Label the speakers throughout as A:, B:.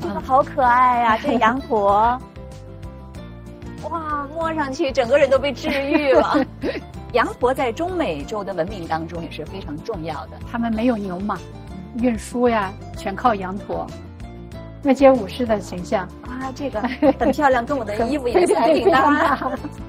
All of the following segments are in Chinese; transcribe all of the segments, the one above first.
A: 这个好可爱呀，这羊驼。哇，摸上去整个人都被治愈了。羊驼在中美洲的文明当中也是非常重要的。
B: 他们没有牛马，运输呀全靠羊驼。那些武士的形象
A: 啊，这个很漂亮，跟我的衣服颜色还挺搭。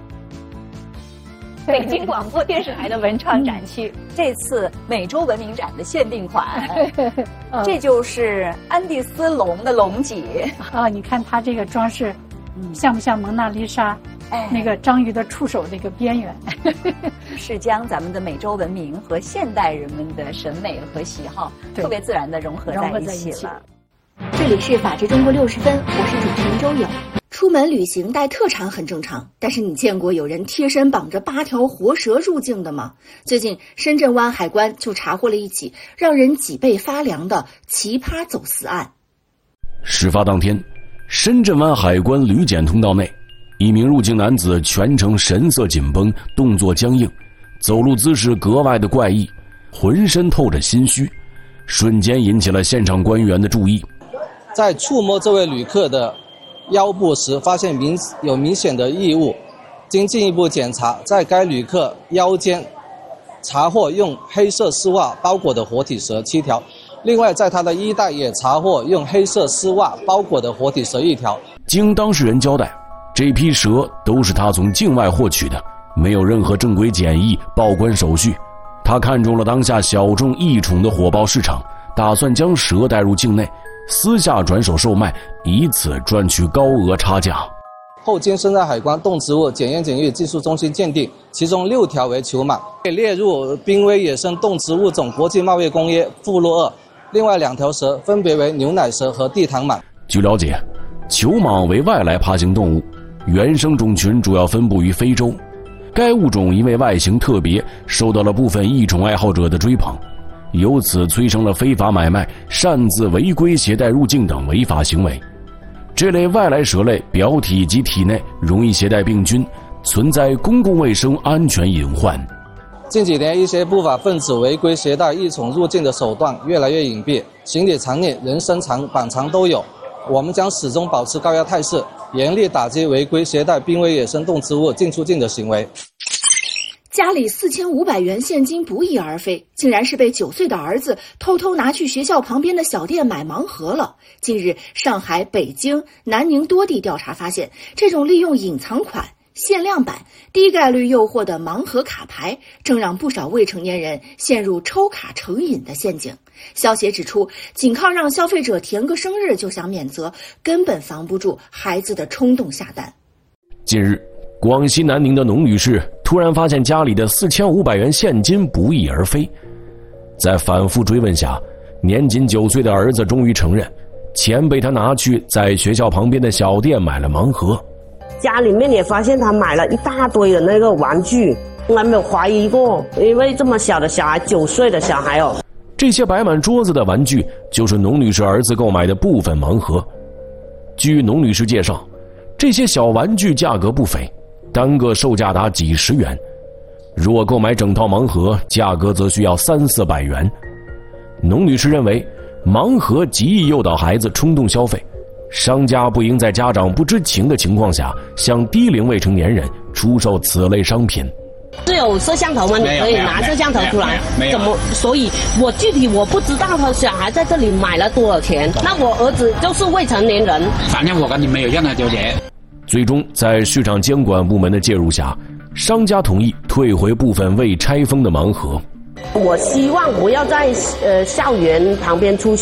A: 北京广播电视台的文创展区，这次美洲文明展的限定款，这就是安第斯龙的龙脊
B: 啊！你看它这个装饰。像不像蒙娜丽莎？那个章鱼的触手那个边缘，
A: 是将咱们的美洲文明和现代人们的审美和喜好特别自然的融合在一起了。
C: 这里是法治中国60分，我是主持人周友。出门旅行带特产很正常，但是你见过有人贴身绑着8条活蛇入境的吗？最近深圳湾海关就查获了一起让人脊背发凉的奇葩走私案。
D: 事发当天，深圳湾海关旅检通道内，一名入境男子全程神色紧绷，动作僵硬，走路姿势格外的怪异，浑身透着心虚，瞬间引起了现场官员的注意。
E: 在触摸这位旅客的腰部时，发现有明显的异物，经进一步检查，在该旅客腰间查获用黑色丝袜包裹的活体蛇7条。另外，在他的衣袋也查获用黑色丝袜包裹的活体蛇1条。
D: 经当事人交代，这批蛇都是他从境外获取的，没有任何正规检疫、报关手续。他看中了当下小众异宠的火爆市场，打算将蛇带入境内，私下转手售卖，以此赚取高额差价。
E: 后经深圳海关动植物检验检疫技术中心鉴定，其中6条为球蟒，被列入濒危野生动植物种国际贸易公约附录2。另外2条蛇分别为牛奶蛇和地毯蟒。
D: 据了解，球蟒为外来爬行动物，原生种群主要分布于非洲。该物种因为外形特别，受到了部分异宠爱好者的追捧，由此催生了非法买卖、擅自违规携带入境等违法行为。这类外来蛇类表体及体内容易携带病菌，存在公共卫生安全隐患。
E: 近几年，一些不法分子违规携带异宠入境的手段越来越隐蔽，行李藏匿、人身藏、板藏都有。我们将始终保持高压态势，严厉打击违规携带濒危野生动植物进出境的行为。
C: 家里4500元现金不翼而飞，竟然是被9岁的儿子偷偷拿去学校旁边的小店买盲盒了。近日，上海、北京、南宁多地调查发现，这种利用隐藏款、限量版、低概率诱惑的盲盒卡牌，正让不少未成年人陷入抽卡成瘾的陷阱。消息指出，仅靠让消费者填个生日就想免责，根本防不住孩子的冲动下单。
D: 近日，广西南宁的农女士突然发现家里的4500元现金不翼而飞。在反复追问下，年仅9岁的儿子终于承认，钱被他拿去在学校旁边的小店买了盲盒。
F: 家里面也发现他买了一大堆的那个玩具，从来没有怀疑过，因为这么小的小孩，9岁的小孩哦。
D: 这些摆满桌子的玩具就是农女士儿子购买的部分盲盒。据农女士介绍，这些小玩具价格不菲，单个售价达几十元，若购买整套盲盒，价格则需要300-400元。农女士认为，盲盒极易诱导孩子冲动消费，商家不应在家长不知情的情况下向低龄未成年人出售此类商品。
F: 是有摄像头吗？你可以拿摄像头出来。怎么？所以我具体我不知道他小孩在这里买了多少钱。那我儿子就是未成年人。
G: 反正我跟你没有任何纠结。
D: 最终，在市场监管部门的介入下，商家同意退回部分未拆封的盲盒。
F: 我希望不要在校园旁边出